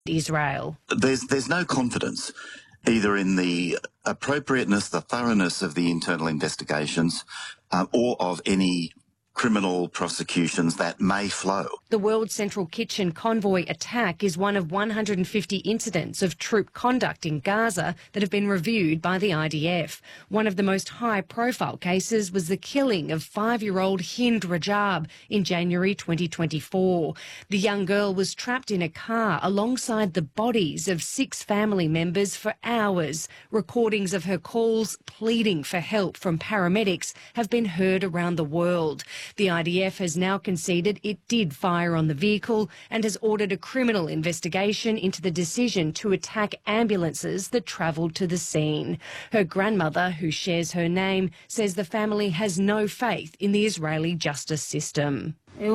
Israel. There's no confidence either in the appropriateness, the thoroughness of the internal investigations or of any criminal prosecutions that may flow. The World Central Kitchen convoy attack is one of 150 incidents of troop conduct in Gaza that have been reviewed by the IDF. One of the most high-profile cases was the killing of 5-year-old Hind Rajab in January 2024. The young girl was trapped in a car alongside the bodies of 6 family members for hours. Recordings of her calls pleading for help from paramedics have been heard around the world. The IDF has now conceded it did fire on the vehicle and has ordered a criminal investigation into the decision to attack ambulances that travelled to the scene. Her grandmother, who shares her name, says the family has no faith in the Israeli justice system.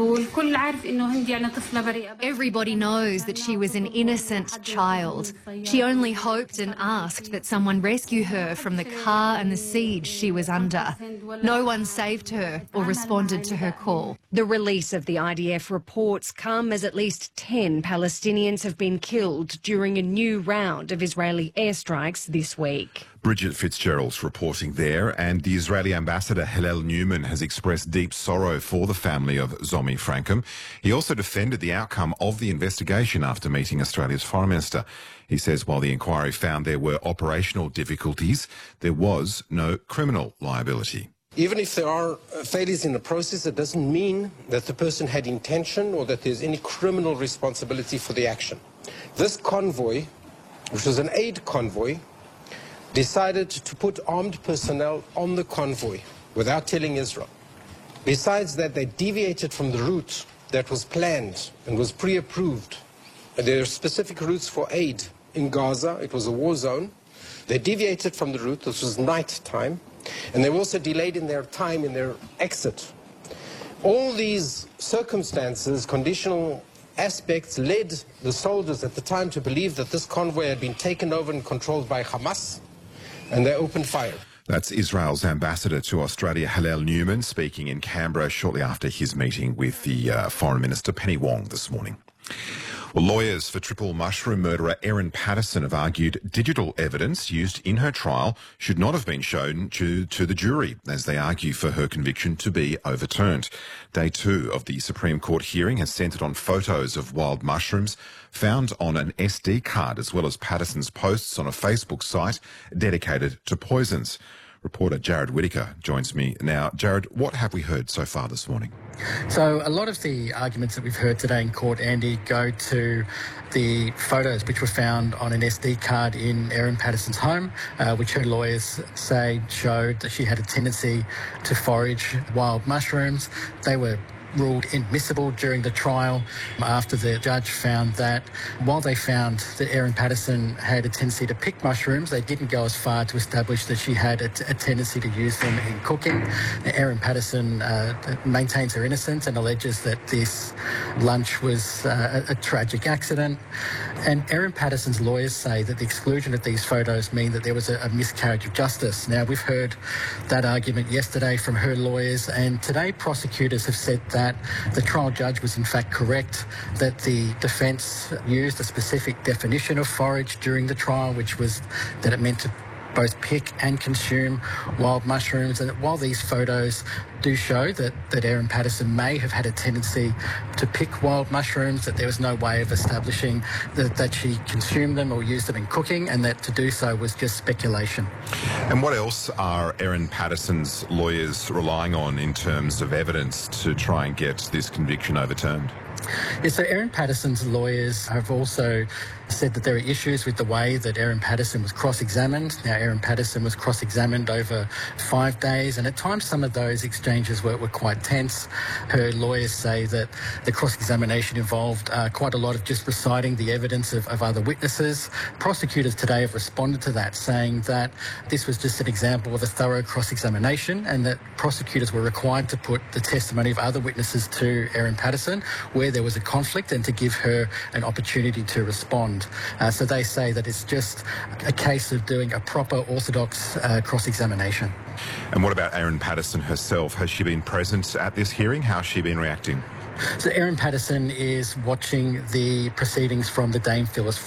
Everybody knows that she was an innocent child. She only hoped and asked that someone rescue her from the car and the siege she was under. No one saved her or responded to her call. The release of the IDF reports come as at least 10 Palestinians have been killed during a new round of Israeli airstrikes this week. Bridget Fitzgerald's reporting there, and the Israeli ambassador Hillel Newman has expressed deep sorrow for the family of Zomi Frankham. He also defended the outcome of the investigation after meeting Australia's Foreign Minister. He says while the inquiry found there were operational difficulties, there was no criminal liability. Even if there are failures in the process, it doesn't mean that the person had intention or that there's any criminal responsibility for the action. This convoy, which was an aid convoy, decided to put armed personnel on the convoy without telling Israel. Besides that, they deviated from the route that was planned and was pre-approved. There are specific routes for aid in Gaza. It was a war zone. They deviated from the route. This was night time. And they were also delayed in their time, in their exit. All these circumstances, conditional aspects, led the soldiers at the time to believe that this convoy had been taken over and controlled by Hamas, and they opened fire. That's Israel's ambassador to Australia, Hillel Newman, speaking in Canberra shortly after his meeting with the Foreign Minister, Penny Wong, this morning. Well, lawyers for triple mushroom murderer Erin Patterson have argued digital evidence used in her trial should not have been shown to the jury, as they argue for her conviction to be overturned. Day 2 of the Supreme Court hearing has centred on photos of wild mushrooms found on an SD card, as well as Patterson's posts on a Facebook site dedicated to poisons. Reporter Jared Whittaker joins me now. Jared, what have we heard so far this morning? So a lot of the arguments that we've heard today in court, Andy, go to the photos which were found on an SD card in Erin Patterson's home, which her lawyers say showed that she had a tendency to forage wild mushrooms. They were ruled admissible during the trial after the judge found that while they found that Erin Patterson had a tendency to pick mushrooms, they didn't go as far to establish that she had a tendency to use them in cooking. Erin Patterson maintains her innocence and alleges that this lunch was a tragic accident. And Erin Patterson's lawyers say that the exclusion of these photos mean that there was a miscarriage of justice. Now, we've heard that argument yesterday from her lawyers, and today prosecutors have said that the trial judge was in fact correct, that the defence used a specific definition of forage during the trial, which was that it meant to both pick and consume wild mushrooms, and that while these photos do show that Erin Patterson may have had a tendency to pick wild mushrooms, that there was no way of establishing that she consumed them or used them in cooking, and that to do so was just speculation. And what else are Erin Patterson's lawyers relying on in terms of evidence to try and get this conviction overturned? Yeah, so Erin Patterson's lawyers have also said that there are issues with the way that Erin Patterson was cross-examined. Now, Erin Patterson was cross-examined over 5 days, and at times some of those exchanges were quite tense. Her lawyers say that the cross-examination involved quite a lot of just reciting the evidence of other witnesses. Prosecutors today have responded to that, saying that this was just an example of a thorough cross-examination, and that prosecutors were required to put the testimony of other witnesses to Erin Patterson where there was a conflict and to give her an opportunity to respond. So they say that it's just a case of doing a proper orthodox cross-examination. And what about Erin Patterson herself? Has she been present at this hearing? How has she been reacting? So Erin Patterson is watching the proceedings from the Dame Phyllis